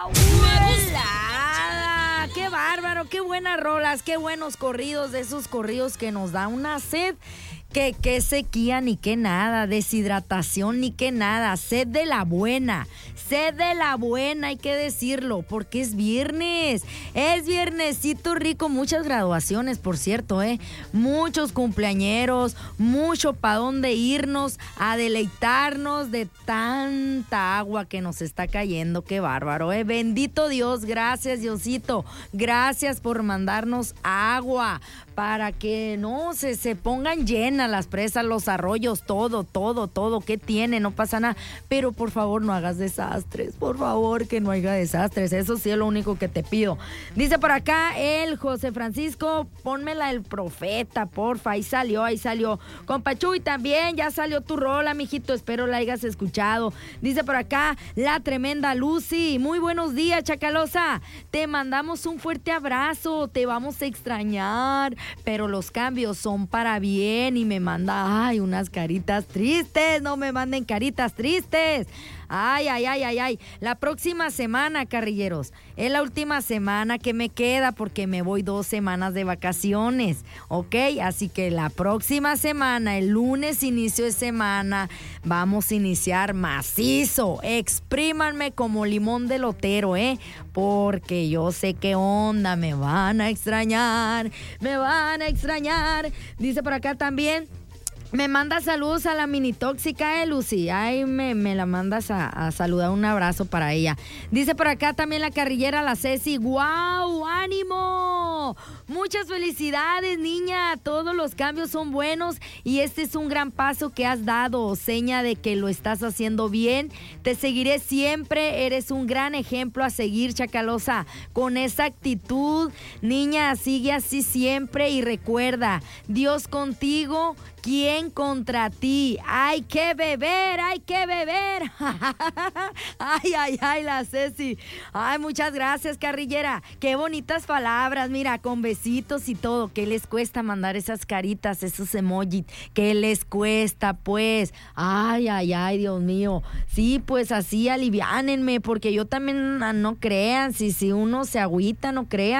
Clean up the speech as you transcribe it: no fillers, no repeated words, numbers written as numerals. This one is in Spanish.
¡Chulada! ¡Qué bárbaro! ¡Qué buenas rolas! ¡Qué buenos corridos! De esos corridos que nos da una sed. Que sequía ni que nada, deshidratación ni que nada, sed de la buena, hay que decirlo, porque es viernesito rico, muchas graduaciones, por cierto, muchos cumpleañeros, mucho pa' dónde irnos a deleitarnos de tanta agua que nos está cayendo, qué bárbaro, bendito Dios, gracias Diosito, gracias por mandarnos agua, para que no se pongan llenas las presas, los arroyos, todo, ¿qué tiene? No pasa nada, pero por favor no hagas desastres, por favor que no haya desastres, eso sí es lo único que te pido. Dice por acá el José Francisco, pónmela el profeta, porfa, ahí salió. Compa Chuy, también ya salió tu rola, mijito, espero la hayas escuchado. Dice por acá la tremenda Lucy, muy buenos días, Chacalosa, te mandamos un fuerte abrazo, te vamos a extrañar, pero los cambios son para bien y me manda, unas caritas tristes, no me manden caritas tristes. Ay, la próxima semana, carrilleros, es la última semana que me queda porque me voy 2 semanas de vacaciones, ¿ok? Así que la próxima semana, el lunes inicio de semana, vamos a iniciar macizo, exprímanme como limón de lotero, porque yo sé qué onda, me van a extrañar. Dice por acá también, me manda saludos a la mini tóxica, Lucy. Ay, me la mandas a saludar, un abrazo para ella. Dice por acá también la carrillera, la Ceci. ¡Guau! ¡Ánimo! Muchas felicidades, niña. Todos los cambios son buenos y este es un gran paso que has dado, seña de que lo estás haciendo bien. Te seguiré siempre. Eres un gran ejemplo a seguir, Chacalosa. Con esa actitud, niña, sigue así siempre y recuerda, Dios contigo, ¿quién contra ti? Hay que beber. Ay, la Ceci. Ay, muchas gracias, carrillera. Qué bonitas palabras, mira, con besitos y todo. ¿Qué les cuesta mandar esas caritas, esos emojis? ¿Qué les cuesta, pues? Ay, Dios mío. Sí, pues así aliviánenme, porque yo también, no crean, si uno se agüita, no crean.